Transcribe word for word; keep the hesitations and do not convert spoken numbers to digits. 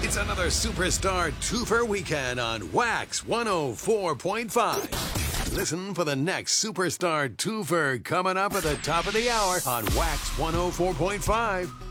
It's another Superstar Twofer weekend on Wax one oh four point five. Listen for the next Superstar Twofer coming up at the top of the hour on Wax one oh four point five.